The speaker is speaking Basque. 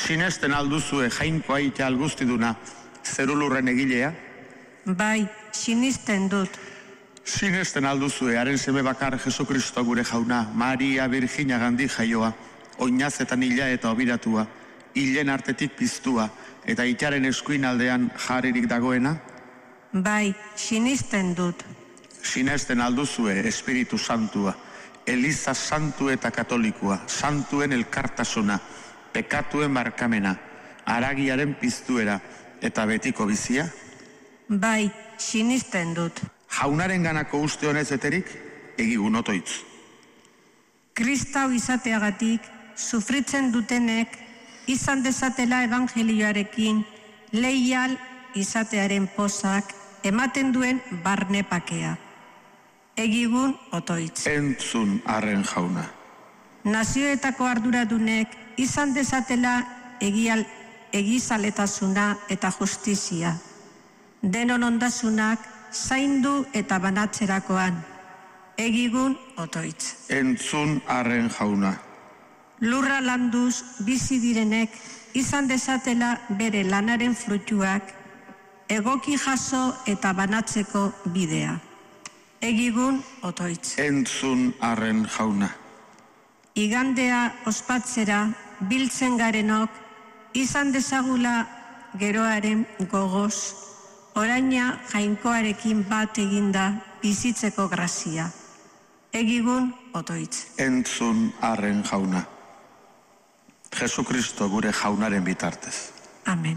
Sinesten alduzue jainko aita algustiduna, zerulurren egilea? Bai, sinisten dut. Sinesten alduzue haren seme bakar Jesukristo gure jauna, Maria Virginia gandi jaioa, oinazetan hila eta obiratua, hilen artetik piztua, eta itaren eskuin aldean jarririk dagoena? Bai, sinisten dut. Sinesten alduzue Espiritu Santua, Eliza santu eta katolikua, santuen elkartasuna, pekatuen barkamena, haragiaren piztuera eta betiko bizia? Bai, sinisten dut. Jaunaren ganako uste honez eterik, egigun otoitz. Kristau izateagatik, sufritzen dutenek, izan dezatela evangelioarekin, leial izatearen pozak, ematen duen barnepakea. Egigun otoitz. Entzun arren jauna. Nazioetako arduradunek, izan dezatela egizaletasuna eta justizia. Denon ondasunak, zaindu eta banatzerakoan. Egigun otoitz. Entzun arren jauna. Lurra landuz bizi direnek izan dezatela bere lanaren fruituak, egoki jaso eta banatzeko bidea. Egigun otoitz. Entzun arren jauna. Igandea ospatzera biltzen garenok izan dezagula geroaren gogoz, oraina jainkoarekin bat eginda bizitzeko grazia. Egigun otoitz. Entzun arren jauna. Jesukristo gure jaunaren bitartez. Amen.